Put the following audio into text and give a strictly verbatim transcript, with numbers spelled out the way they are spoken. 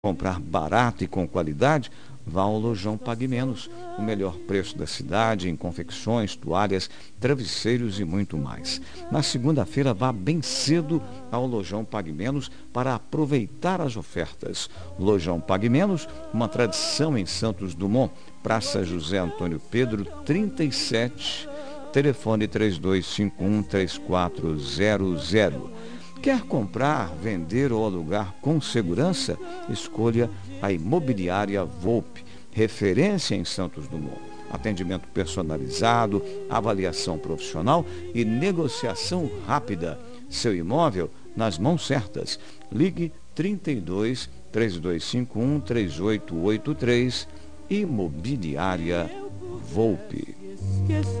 Comprar barato e com qualidade, vá ao Lojão Pague Menos. O melhor preço da cidade em confecções, toalhas, travesseiros e muito mais. Na segunda-feira, vá bem cedo ao Lojão Pague Menos para aproveitar as ofertas. Lojão Pague Menos, uma tradição em Santos Dumont, Praça José Antônio Pedro, trinta e sete, telefone três dois cinco um, três quatro zero zero. Quer comprar, vender ou alugar com segurança? Escolha a Imobiliária Volpe, referência em Santos Dumont. Atendimento personalizado, avaliação profissional e negociação rápida. Seu imóvel nas mãos certas. Ligue trinta e dois, três dois cinco um, três oito oito três. Imobiliária Volpe.